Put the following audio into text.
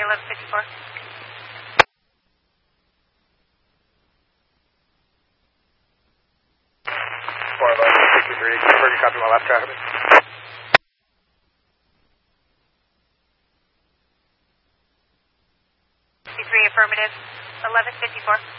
1154. 41163, confirm you copy my last traffic. 63 affirmative, 1154.